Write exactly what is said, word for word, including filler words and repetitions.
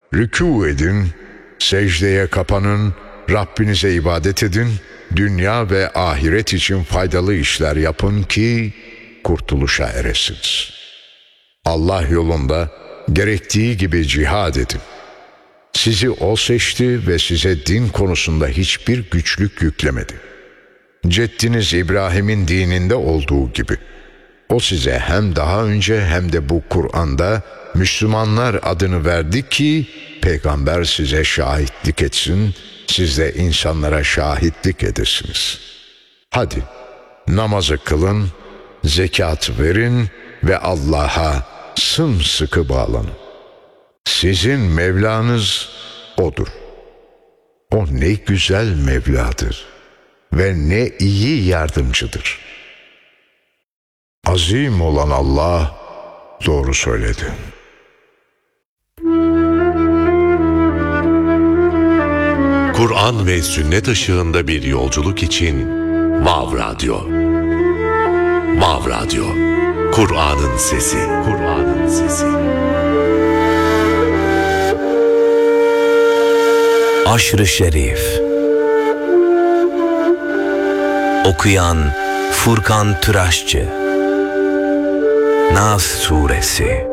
Rükû edin, secdeye kapanın, Rabbinize ibadet edin, dünya ve ahiret için faydalı işler yapın ki kurtuluşa eresiniz. Allah yolunda gerektiği gibi cihad edin. Sizi O seçti ve size din konusunda hiçbir güçlük yüklemedi. Ceddiniz İbrahim'in dininde olduğu gibi. O size hem daha önce hem de bu Kur'an'da Müslümanlar adını verdi ki peygamber size şahitlik etsin, siz de insanlara şahitlik edesiniz. Hadi namazı kılın, zekat verin ve Allah'a sımsıkı bağlanın. Sizin Mevlanız O'dur. O ne güzel Mevladır ve ne iyi yardımcıdır. Azim olan Allah doğru söyledi. Kur'an ve sünnet ışığında bir yolculuk için Vav Radyo. Vav Radyo. Kur'an'ın sesi. Kur'an'ın sesi. Aşr-ı Şerif. Okuyan Furkan Tıraşçı. Nas Suresi.